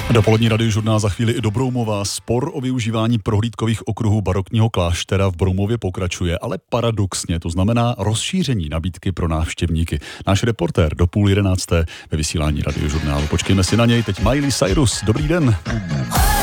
Dopolední radiožurnál za chvíli i do Broumova. Spor o využívání prohlídkových okruhů barokního kláštera v Broumově pokračuje, ale paradoxně, to znamená rozšíření nabídky pro návštěvníky. Náš reportér do 10:30 ve vysílání radiožurnálu. Počkejme si na něj. Teď Miley Cyrus. Dobrý den.